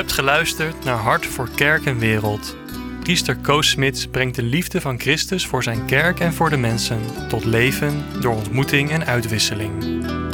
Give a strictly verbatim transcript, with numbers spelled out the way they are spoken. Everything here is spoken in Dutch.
hebt geluisterd naar Hart voor Kerk en Wereld. Priester Koos Smits brengt de liefde van Christus voor zijn kerk en voor de mensen tot leven door ontmoeting en uitwisseling.